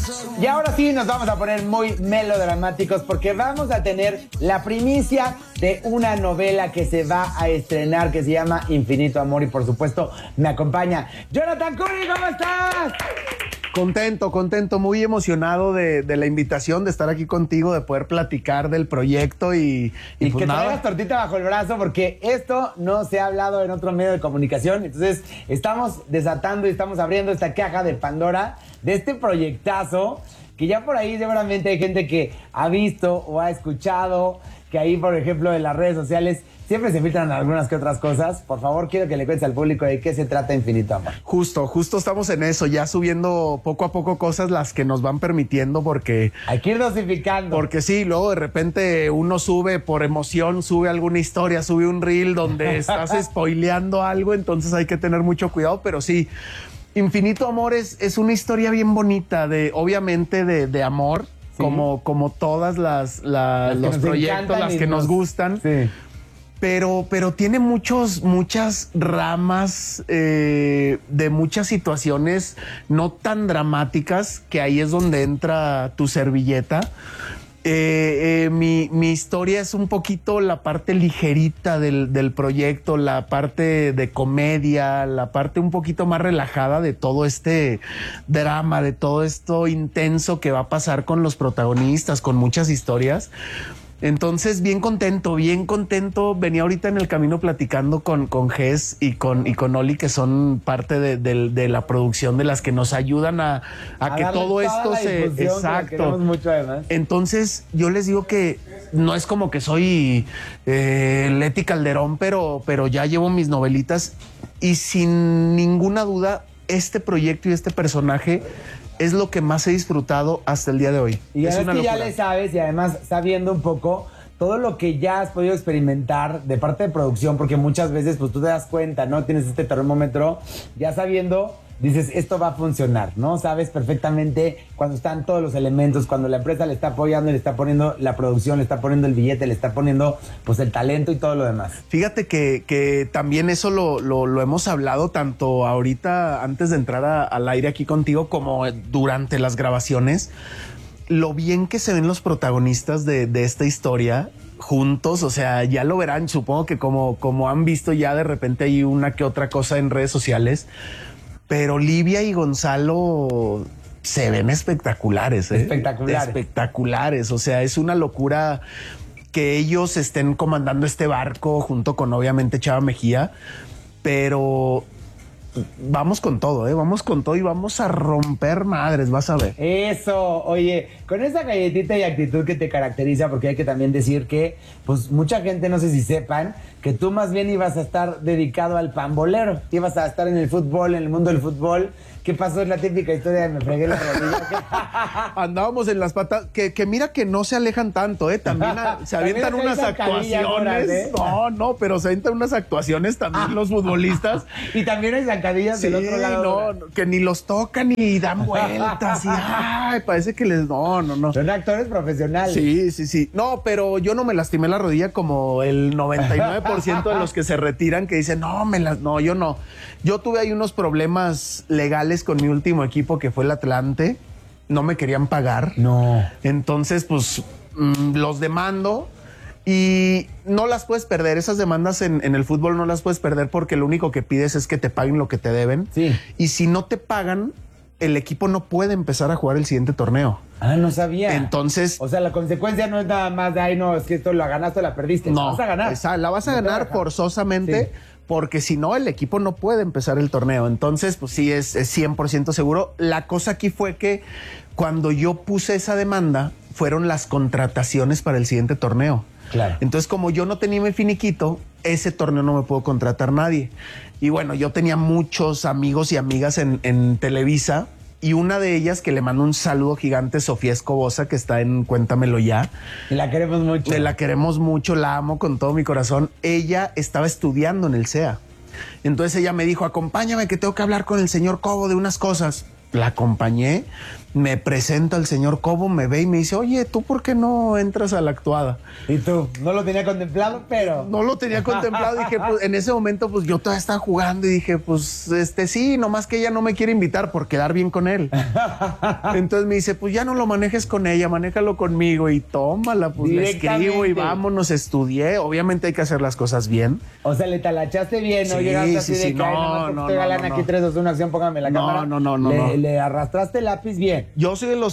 Y ahora sí nos vamos a poner muy melodramáticos porque vamos a tener la primicia de una novela que se va a estrenar que se llama Infinito Amor y por supuesto me acompaña Jonathan Curi, ¿cómo estás? Contento, muy emocionado de la invitación, de estar aquí contigo, de poder platicar del proyecto y pues que traigas tortita bajo el brazo porque esto no se ha hablado en otro medio de comunicación. Entonces estamos desatando y estamos abriendo esta caja de Pandora de este proyectazo que ya por ahí seguramente hay gente que ha visto o ha escuchado, que ahí por ejemplo en las redes sociales siempre se filtran algunas que otras cosas. Por favor, quiero que le cuentes al público de qué se trata Infinito Amor. Justo estamos en eso, ya subiendo poco a poco cosas las que nos van permitiendo porque... Hay que ir dosificando. Porque sí, luego de repente uno sube por emoción, sube alguna historia, sube un reel donde estás spoileando algo, entonces hay que tener mucho cuidado, pero sí, Infinito Amor es una historia bien bonita, obviamente de amor, sí. como todas los proyectos, las que nos gustan. Sí. Pero tiene muchas ramas de muchas situaciones no tan dramáticas, que ahí es donde entra tu servilleta. Mi historia es un poquito la parte ligerita del proyecto, la parte de comedia, la parte un poquito más relajada de todo este drama, de todo esto intenso que va a pasar con los protagonistas, con muchas historias. Entonces, bien contento. Venía ahorita en el camino platicando con Jess y con Oli, que son parte de la producción, de las que nos ayudan a que todo esto se... Exacto. Mucho, además. Entonces, yo les digo que no es como que soy Leti Calderón, pero ya llevo mis novelitas y sin ninguna duda, este proyecto y este personaje es lo que más he disfrutado hasta el día de hoy. Y es una locura. Ya le sabes y además sabiendo un poco todo lo que ya has podido experimentar de parte de producción, porque muchas veces pues tú te das cuenta, ¿no? Tienes este termómetro, ya sabiendo, dices, esto va a funcionar, ¿no? Sabes perfectamente cuando están todos los elementos, cuando la empresa le está apoyando, le está poniendo la producción, le está poniendo el billete, le está poniendo pues el talento y todo lo demás. Fíjate que también eso lo hemos hablado tanto ahorita antes de entrar al aire aquí contigo como durante las grabaciones. Lo bien que se ven los protagonistas de esta historia juntos, o sea, ya lo verán, supongo que como han visto ya de repente hay una que otra cosa en redes sociales, pero Livia y Gonzalo se ven espectaculares, ¿eh? Espectaculares, o sea, es una locura que ellos estén comandando este barco junto con obviamente Chava Mejía, pero... Vamos con todo, vamos con todo y vamos a romper madres, vas a ver. Eso, oye, con esa galletita y actitud que te caracteriza, porque hay que también decir que, pues mucha gente, no sé si sepan, que tú más bien ibas a estar dedicado al pambolero, ibas a estar en el fútbol, en el mundo del fútbol. ¿Qué pasó? Es la típica historia de me fregué la rodilla. Andábamos en las patas, que mira que no se alejan tanto, también se avientan unas actuaciones. No, pero se avientan unas actuaciones también los futbolistas. Y también hay zancadillas del otro lado. No, que ni los tocan ni dan vueltas. Y parece que les... No. Son actores profesionales. Sí. No, pero yo no me lastimé la rodilla como el 99% de los que se retiran, que dicen, no, yo no. Yo tuve ahí unos problemas legales con mi último equipo, que fue el Atlante. No me querían pagar. No. Entonces, pues, los demando y no las puedes perder. Esas demandas en el fútbol no las puedes perder porque lo único que pides es que te paguen lo que te deben. Sí. Y si no te pagan, el equipo no puede empezar a jugar el siguiente torneo. Ah, no sabía. Entonces... O sea, la consecuencia no es nada más de, no, es que esto la ganaste o la perdiste. No, la vas a ganar. La vas a ganar forzosamente. Sí. Porque si no, el equipo no puede empezar el torneo. Entonces, pues sí, es 100% seguro. La cosa aquí fue que cuando yo puse esa demanda, fueron las contrataciones para el siguiente torneo. Claro. Entonces, como yo no tenía mi finiquito, ese torneo no me pudo contratar nadie. Y bueno, yo tenía muchos amigos y amigas en Televisa. Y una de ellas, que le mando un saludo gigante, Sofía Escobosa, que está en Cuéntamelo Ya. Y la queremos mucho. La queremos mucho, la amo con todo mi corazón. Ella estaba estudiando en el CEA. Entonces ella me dijo, acompáñame que tengo que hablar con el señor Cobo de unas cosas. La acompañé Me presenta el señor Cobo, me ve y me dice, oye, ¿tú por qué no entras a la actuada? Y tú, no lo tenía contemplado, pero... No lo tenía contemplado. Dije, pues en ese momento, pues yo todavía estaba jugando y dije, pues sí, nomás que ella no me quiere invitar por quedar bien con él. Entonces me dice, pues ya no lo manejes con ella, manéjalo conmigo y tómala, pues le escribo y vámonos, estudié. Obviamente hay que hacer las cosas bien. O sea, le talachaste bien, ¿no? Sí, Llegaste así sí, de que, no, estoy galán aquí, 3, 2, 1, acción, póngame la cámara. No. Le arrastraste el lápiz bien. Yo soy de los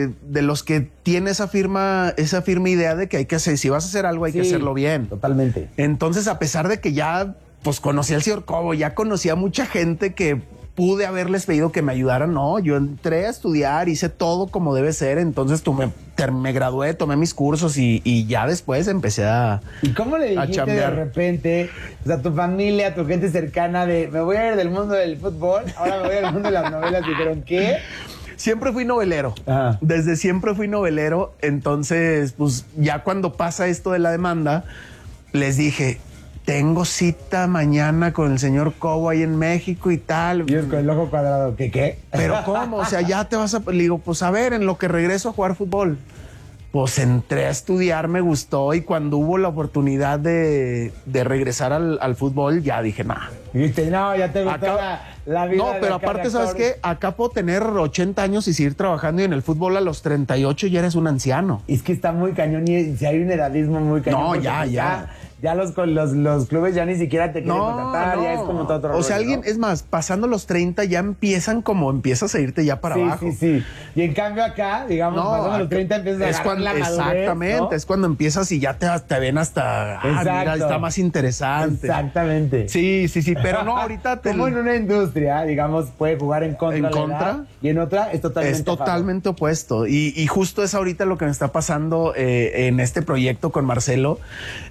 que tiene esa firme idea de que hay que hacer, si vas a hacer algo hay que hacerlo bien. Totalmente. Entonces, a pesar de que ya pues conocí al señor Cobo, ya conocí a mucha gente que pude haberles pedido que me ayudaran, no, yo entré a estudiar, hice todo como debe ser, entonces me gradué, tomé mis cursos y ya después empecé a ¿Y cómo le dijiste de repente, o sea, tu familia, tu gente cercana de, me voy a ir del mundo del fútbol, ahora me voy al mundo de las novelas? Dijeron, ¿qué? Siempre fui novelero. Ajá. Desde siempre fui novelero. Entonces, pues ya cuando pasa esto de la demanda, les dije, tengo cita mañana con el señor Cobo ahí en México y tal. Y es con el ojo cuadrado, ¿qué? Pero ¿cómo? O sea, ya te vas a... Le digo, pues a ver, en lo que regreso a jugar fútbol. Pues entré a estudiar, me gustó, y cuando hubo la oportunidad de regresar al fútbol, ya dije, nah. Dijiste, no, ya te gustó la vida. No, pero aparte, ¿sabes qué? Acá puedo tener 80 años y seguir trabajando, y en el fútbol a los 38 ya eres un anciano. Es que está muy cañón y si hay un edadismo muy cañón. No, ya. Ya los clubes ya ni siquiera te quieren contratar, ya es como todo otro rollo, sea, alguien, ¿no? Es más, pasando los 30 ya empiezas a irte ya para abajo. Sí. Y en cambio acá, digamos, pasando los 30 empiezas a agarrar la madurez, exactamente, ¿no? Es cuando empiezas y ya te ven hasta, mira, está más interesante. Exactamente. Sí, pero no, ahorita como en una industria, digamos, puede jugar en contra. ¿En contra? Y en otra es totalmente opuesto. Y justo es ahorita lo que me está pasando en este proyecto con Marcelo.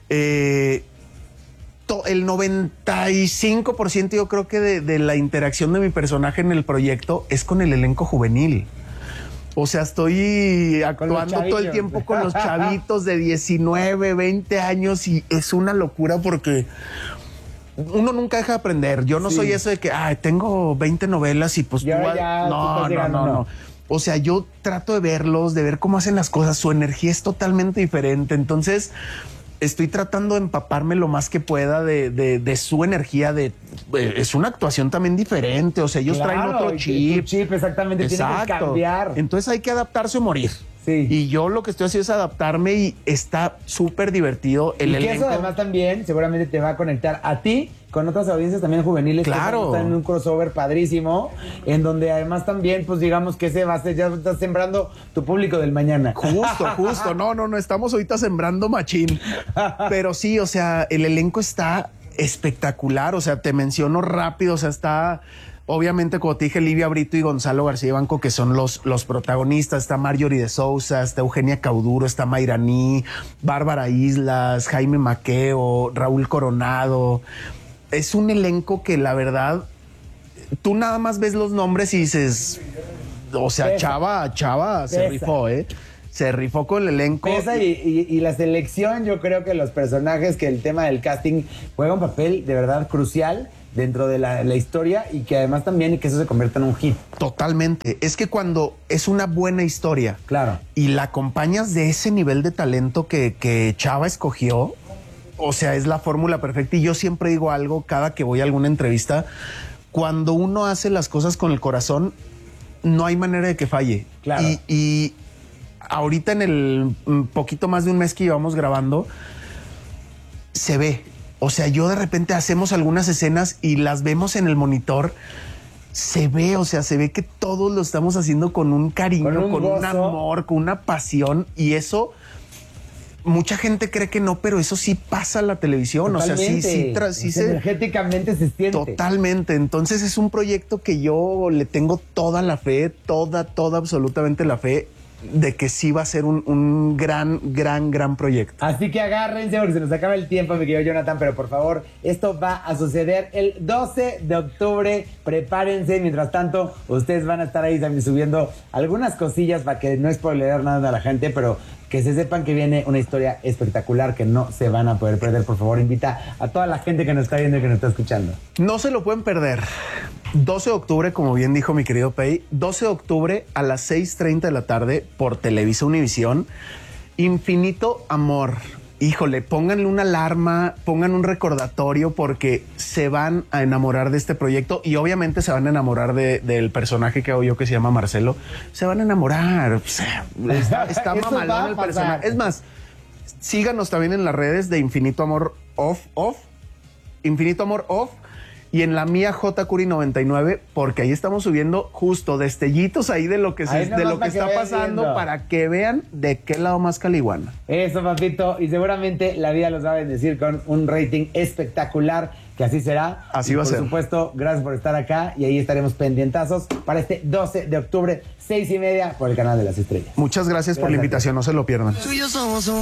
El 95% yo creo que de la interacción de mi personaje en el proyecto es con el elenco juvenil. O sea, estoy actuando todo el tiempo con los chavitos de 19, 20 años y es una locura porque uno nunca deja de aprender. Yo no soy eso de que tengo 20 novelas y pues tú... No. O sea, yo trato de verlos, de ver cómo hacen las cosas. Su energía es totalmente diferente. Entonces, estoy tratando de empaparme lo más que pueda de su energía. Es una actuación también diferente. O sea, ellos traen otro chip. Exactamente. Exacto. Tiene que cambiar. Entonces hay que adaptarse o morir. Sí. Y yo lo que estoy haciendo es adaptarme y está súper divertido. El elenco. Eso además también seguramente te va a conectar a ti con otras audiencias también juveniles. Claro. Que están en un crossover padrísimo, en donde además también, pues digamos que ya estás sembrando tu público del mañana. Justo. No, estamos ahorita sembrando machín. Pero sí, o sea, el elenco está espectacular. O sea, te menciono rápido, o sea, está... Obviamente, como te dije, Livia Brito y Gonzalo García Banco, que son los protagonistas. Está Marjorie de Sousa, está Eugenia Cauduro, está Mayraní, Bárbara Islas, Jaime Maqueo, Raúl Coronado. Es un elenco que la verdad, tú nada más ves los nombres y dices, o sea, Chava se rifó, Se rifó con el elenco. Y la selección, yo creo que los personajes, que el tema del casting juega un papel de verdad crucial dentro de la historia, y que además también que eso se convierta en un hit. Totalmente. Es que cuando es una buena historia, claro, y la acompañas de ese nivel de talento que Chava escogió, o sea, es la fórmula perfecta. Y yo siempre digo algo cada que voy a alguna entrevista: cuando uno hace las cosas con el corazón, no hay manera de que falle. Claro. Y ahorita, en el poquito más de un mes que llevamos grabando, se ve. O sea, yo de repente hacemos algunas escenas y las vemos en el monitor. Se ve, o sea, se ve que todos lo estamos haciendo con un cariño, con un amor, con una pasión. Y eso, mucha gente cree que no, pero eso sí pasa en la televisión. Totalmente. O sea, sí energéticamente se siente. Totalmente. Entonces es un proyecto que yo le tengo toda la fe, toda absolutamente la fe. de que sí va a ser un gran proyecto. Así que agárrense porque se nos acaba el tiempo, mi querido Jonathan, pero por favor, esto va a suceder el 12 de octubre. Prepárense, mientras tanto, ustedes van a estar ahí también subiendo algunas cosillas para que no spoiler nada a la gente, pero que se sepan que viene una historia espectacular que no se van a poder perder. Por favor, invita a toda la gente que nos está viendo y que nos está escuchando. No se lo pueden perder. 12 de octubre, como bien dijo mi querido Pei, 12 de octubre a las 6:30 de la tarde por Televisa Univisión. Infinito Amor. Híjole, pónganle una alarma, pongan un recordatorio porque se van a enamorar de este proyecto y obviamente se van a enamorar del personaje que hago yo que se llama Marcelo. Se van a enamorar. O sea, está mamalón el personaje. Es más, síganos también en las redes de Infinito Amor Infinito Amor Off. Y en la mía JCuri99, porque ahí estamos subiendo justo destellitos ahí de lo que, está pasando viendo, para que vean de qué lado más caliguana. Eso, papito. Y seguramente la vida los va a bendecir con un rating espectacular, que así será. Así va a ser. Por supuesto, gracias por estar acá y ahí estaremos pendientazos para este 12 de octubre, 6:30 por el canal de las estrellas. Muchas gracias por la invitación, no se lo pierdan.